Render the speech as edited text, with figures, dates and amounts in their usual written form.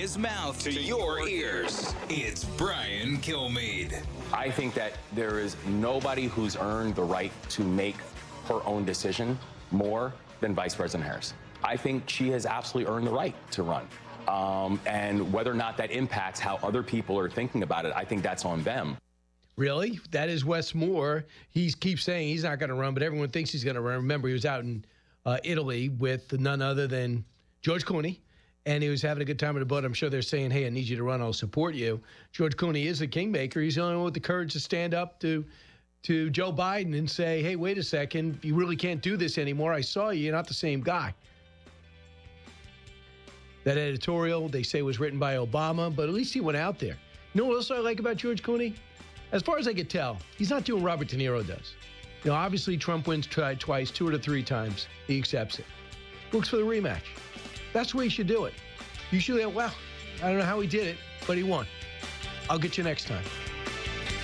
his mouth to your ears. It's Brian Kilmeade. I think that there is nobody who's earned the right to make her own decision more than Vice President Harris. I think she has absolutely earned the right to run. And whether or not that impacts how other people are thinking about it, I think that's on them. Really? That is Wes Moore. He keeps saying he's not going to run, but everyone thinks he's going to run. Remember, he was out in Italy with none other than George Clooney, and he was having a good time in the boat. I'm sure they're saying, hey, I need you to run. I'll support you. George Clooney is the kingmaker. He's the only one with the courage to stand up to Joe Biden and say, hey, wait a second. You really can't do this anymore. I saw you. You're not the same guy. That editorial, they say, was written by Obama, but at least he went out there. You know what else I like about George Clooney? As far as I could tell, he's not doing Robert De Niro does. You know, obviously Trump wins twice, 2 out of 3 times. He accepts it. Looks for the rematch. That's the way you should do it. You should, well, I don't know how he did it, but he won. I'll get you next time.